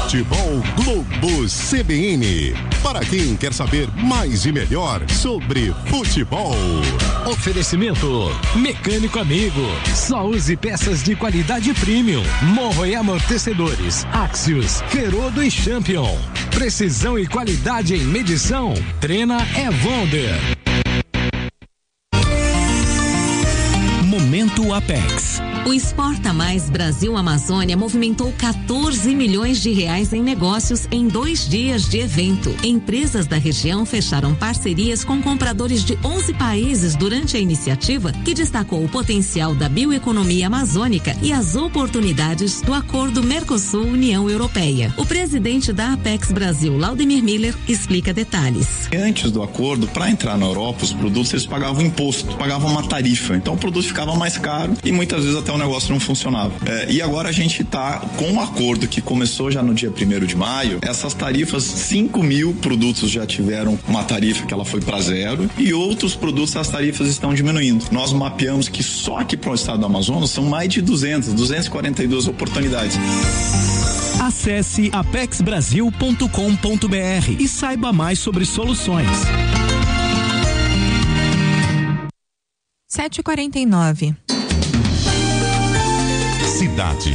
Futebol Globo CBN. Para quem quer saber mais e melhor sobre futebol. Oferecimento Mecânico Amigo. Só use peças de qualidade premium. Morro e amortecedores. Axios, Ferodo e Champion. Precisão e qualidade em medição. Treina Wonder. Momento Apex. O Exporta Mais Brasil Amazônia movimentou 14 milhões de reais em negócios em 2 dias de evento. Empresas da região fecharam parcerias com compradores de 11 países durante a iniciativa, que destacou o potencial da bioeconomia amazônica e as oportunidades do acordo Mercosul-União Europeia. O presidente da Apex Brasil, Laudemir Miller, explica detalhes. Antes do acordo, para entrar na Europa, os produtos eles pagavam imposto, pagavam uma tarifa. Então o produto ficava mais caro e muitas vezes até o negócio não funcionava. E agora a gente está com um acordo que começou já no dia 1º de maio. Essas tarifas, 5.000 produtos já tiveram uma tarifa que ela foi para 0 e outros produtos as tarifas estão diminuindo. Nós mapeamos que só aqui para o estado do Amazonas são mais de 242 oportunidades. Acesse apexbrasil.com.br e saiba mais sobre soluções. 7h49. Cidade.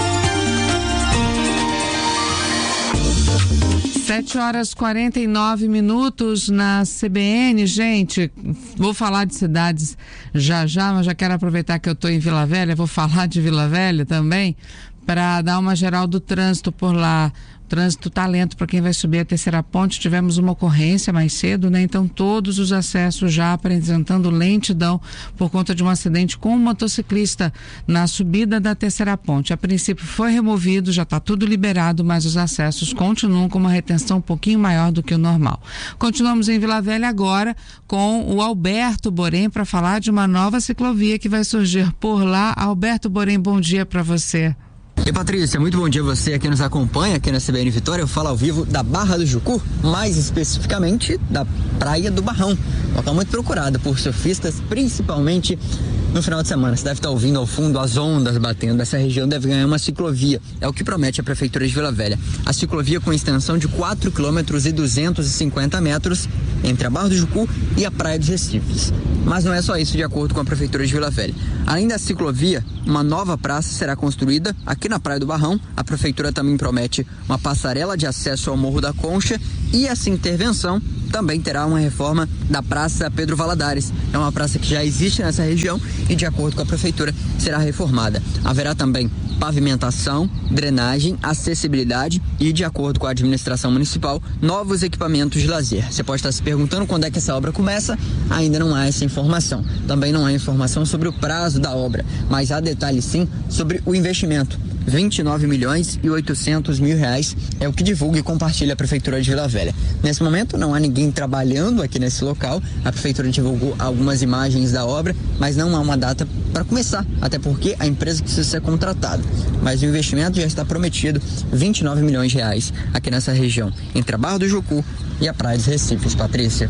7h49 na CBN, gente. Vou falar de cidades já, mas já quero aproveitar que eu estou em Vila Velha, vou falar de Vila Velha também, para dar uma geral do trânsito por lá. Trânsito tá lento para quem vai subir a Terceira Ponte. Tivemos uma ocorrência mais cedo, né? Então todos os acessos já apresentando lentidão por conta de um acidente com um motociclista na subida da Terceira Ponte. A princípio foi removido, já está tudo liberado, mas os acessos continuam com uma retenção um pouquinho maior do que o normal. Continuamos em Vila Velha agora com o Alberto Borém para falar de uma nova ciclovia que vai surgir por lá. Alberto Borém, bom dia para você. E Patrícia, muito bom dia a você que nos acompanha aqui na CBN Vitória. Eu falo ao vivo da Barra do Jucu, mais especificamente da Praia do Barrão, local muito procurado por surfistas, principalmente no final de semana. Você deve estar ouvindo ao fundo as ondas batendo. Essa região deve ganhar uma ciclovia, é o que promete a Prefeitura de Vila Velha. A ciclovia com extensão de 4 quilômetros e 250 metros entre a Barra do Jucu e a Praia dos Recifes. Mas não é só isso, de acordo com a Prefeitura de Vila Velha. Além da ciclovia, uma nova praça será construída aqui na Praia do Barrão. A Prefeitura também promete uma passarela de acesso ao Morro da Concha e essa intervenção também terá uma reforma da Praça Pedro Valadares. É uma praça que já existe nessa região e, de acordo com a Prefeitura, será reformada. Haverá também pavimentação, drenagem, acessibilidade e, de acordo com a administração municipal, novos equipamentos de lazer. Você pode estar se perguntando quando é que essa obra começa? Ainda não há essa informação. Também não há informação sobre o prazo da obra, mas há detalhes sim sobre o investimento. 29 milhões e 800 mil reais é o que divulga e compartilha a Prefeitura de Vila Velha. Nesse momento não há ninguém trabalhando aqui nesse local. A Prefeitura divulgou algumas imagens da obra, mas não há uma data para começar, até porque a empresa precisa ser contratada. Mas o investimento já está prometido, 29 milhões de reais aqui nessa região, entre a Barra do Jucu e a Praia dos Recifes. Patrícia.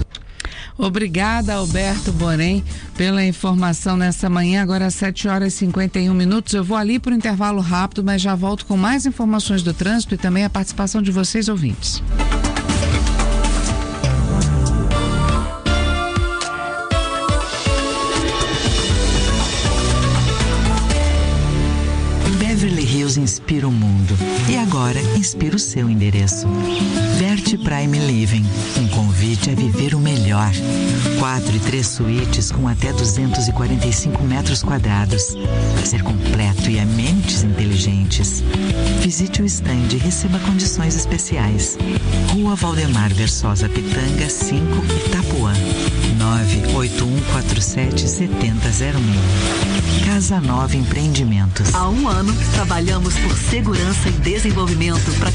Obrigada, Alberto Borém, pela informação nessa manhã. Agora 7h51. Eu vou ali para o intervalo rápido, mas já volto com mais informações do trânsito e também a participação de vocês, ouvintes. Beverly Hills inspira o mundo e agora inspira o seu endereço. Verte Prime Living, um convite a viver o melhor. 4 e 3 suítes com até 245 metros quadrados. Lazer completo e amenities inteligentes. Visite o stand e receba condições especiais. Rua Valdemar Versosa Pitanga, 5, Itapuã. 981477006. Casa Nova Empreendimentos. Há um ano, trabalhamos por segurança e desenvolvimento para